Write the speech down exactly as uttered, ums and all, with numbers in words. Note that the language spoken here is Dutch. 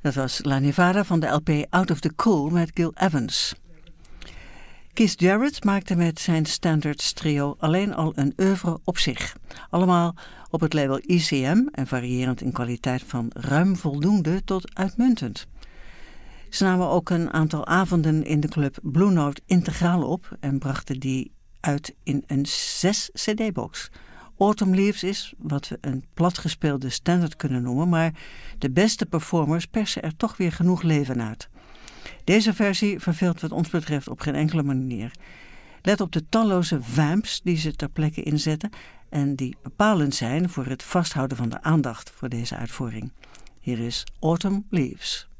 Dat was La Nevada van de L P Out of the Cool met Gil Evans. Keith Jarrett maakte met zijn Standards trio alleen al een oeuvre op zich. Allemaal op het label E C M en variërend in kwaliteit van ruim voldoende tot uitmuntend. Ze namen ook een aantal avonden in de club Blue Note integraal op en brachten die uit in een zes cd-box. Autumn Leaves is wat we een platgespeelde standard kunnen noemen, maar de beste performers persen er toch weer genoeg leven uit. Deze versie verveelt wat ons betreft op geen enkele manier. Let op de talloze vamps die ze ter plekke inzetten en die bepalend zijn voor het vasthouden van de aandacht voor deze uitvoering. Hier is Autumn Leaves.